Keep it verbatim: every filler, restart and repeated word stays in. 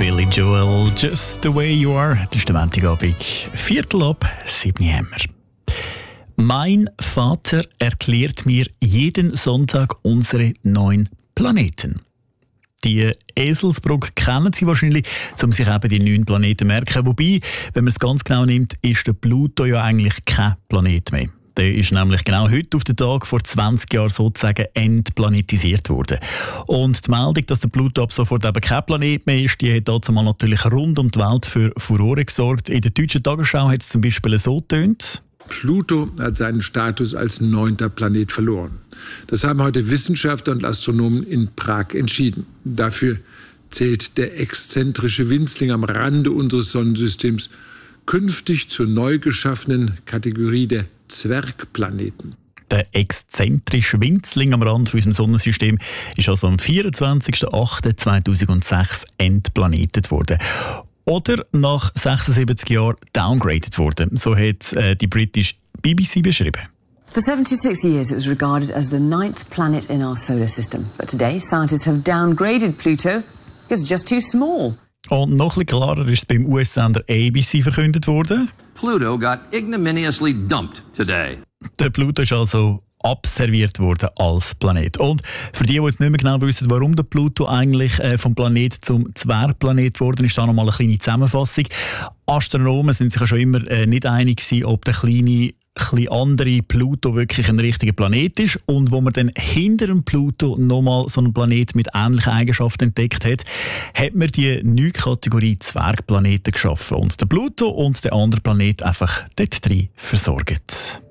Billy Joel, Just the Way You Are. Das ist der Montagabend, Viertel ab sieben haben wir. Mein Vater erklärt mir jeden Sonntag unsere neun Planeten. Die Eselsbrücke kennen Sie wahrscheinlich, um sich eben die neun Planeten zu merken. Wobei, wenn man es ganz genau nimmt, ist der Pluto ja eigentlich kein Planet mehr. Der ist nämlich genau heute auf den Tag vor zwanzig Jahren sozusagen entplanetisiert worden. Und die Meldung, dass der Pluto ab sofort eben kein Planet mehr ist, die hat dazu mal natürlich rund um die Welt für Furore gesorgt. In der deutschen Tagesschau hat es zum Beispiel so getönt: Pluto hat seinen Status als neunter Planet verloren. Das haben heute Wissenschaftler und Astronomen in Prag entschieden. Dafür zählt der exzentrische Winzling am Rande unseres Sonnensystems künftig zur neu geschaffenen Kategorie der Zwergplaneten. Der exzentrische Winzling am Rand unseres Sonnensystems ist also am vierundzwanzigsten achten zweitausendsechs entplanetet worden. Oder nach sechsundsiebzig Jahren downgraded worden. So hat äh, die British B B C beschrieben. For seventy-six years it was regarded as the ninth planet in our solar system. But today scientists have downgraded Pluto because it's just too small. Und noch ein bisschen klarer ist es beim U S-Sender A B C verkündet worden. Pluto got ignominiously dumped today. Der Pluto ist also abserviert worden als Planet. Und für die, die jetzt nicht mehr genau wissen, warum der Pluto eigentlich äh, vom Planet zum Zwergplanet geworden ist, da nochmal eine kleine Zusammenfassung. Astronomen sind sich ja schon immer äh, nicht einig gewesen, ob der kleine ein andere Pluto wirklich ein richtiger Planet ist. Und wo man dann hinter dem Pluto nochmal so einen Planet mit ähnlichen Eigenschaften entdeckt hat, hat man die neue Kategorie Zwergplaneten geschaffen und den Pluto und den anderen Planet einfach dort drin versorgt.